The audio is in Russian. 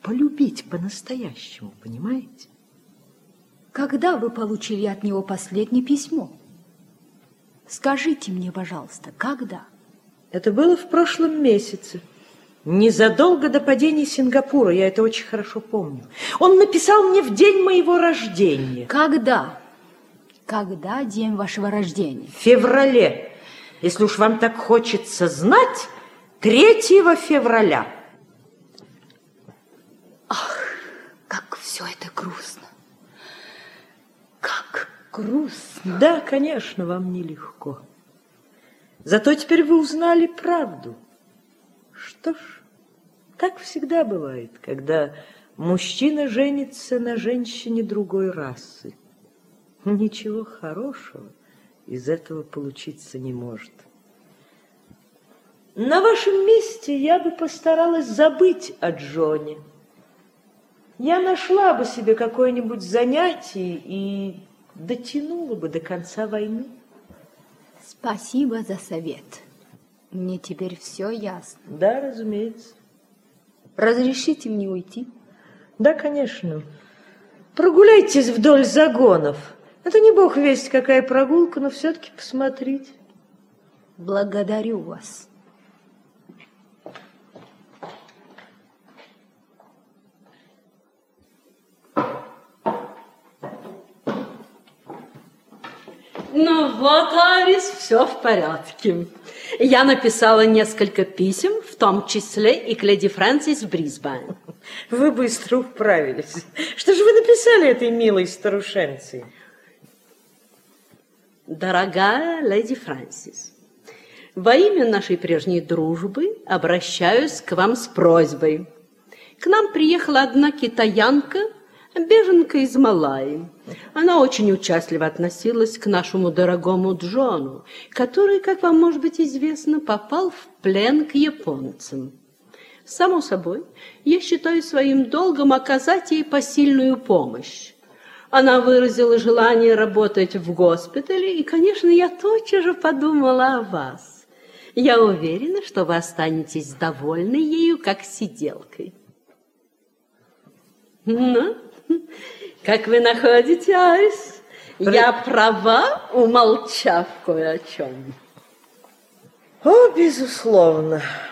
полюбить по-настоящему, понимаете? Когда вы получили от него последнее письмо? Скажите мне, пожалуйста, когда? Это было в прошлом месяце. Незадолго до падения Сингапура, я это очень хорошо помню. Он написал мне в день моего рождения. Когда? Когда день вашего рождения? В феврале. Если уж вам так хочется знать, 3 февраля. Ах, как все это грустно. Как грустно. Да, конечно, вам нелегко. Зато теперь вы узнали правду. Что ж, так всегда бывает, когда мужчина женится на женщине другой расы. Ничего хорошего из этого получиться не может. На вашем месте я бы постаралась забыть о Джоне. Я нашла бы себе какое-нибудь занятие и дотянула бы до конца войны. Спасибо за совет. Мне теперь все ясно. Да, разумеется. Разрешите мне уйти? Да, конечно. Прогуляйтесь вдоль загонов. Это не бог весть какая прогулка, но все-таки посмотрите. Благодарю вас. Ну вот, Арис, все в порядке. Я написала несколько писем, в том числе и к леди Фрэнсис в Брисбен. Вы быстро управились. Что же вы написали этой милой старушенции? Дорогая леди Фрэнсис, во имя нашей прежней дружбы обращаюсь к вам с просьбой. К нам приехала одна китаянка, беженка из Малайи. Она очень участливо относилась к нашему дорогому Джону, который, как вам может быть известно, попал в плен к японцам. Само собой, я считаю своим долгом оказать ей посильную помощь. Она выразила желание работать в госпитале, и, конечно, я тотчас же подумала о вас. Я уверена, что вы останетесь довольны ею, как сиделкой. Ну, как вы находите, Арис? Я права, умолчав кое о чем? О, безусловно.